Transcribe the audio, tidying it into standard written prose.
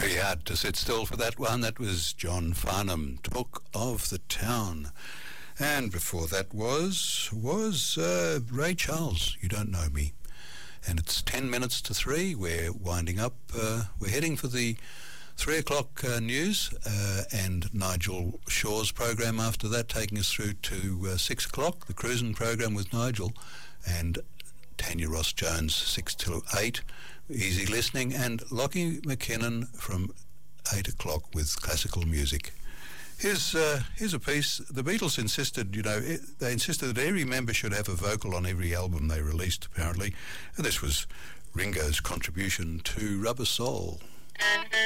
Pretty hard to sit still for that one. That was John Farnham, Talk of the Town. And before that was Ray Charles, You Don't Know Me. And it's 10 minutes to 3. We're winding up. We're heading for the 3 o'clock news and Nigel Shaw's program after that, taking us through to 6 o'clock, the cruising program with Nigel, and Tanya Ross-Jones, 6 till 8, easy listening, and Lockie McKinnon from 8 o'clock with classical music. Here's a piece. The Beatles insisted, they insisted that every member should have a vocal on every album they released, apparently. And this was Ringo's contribution to Rubber Soul.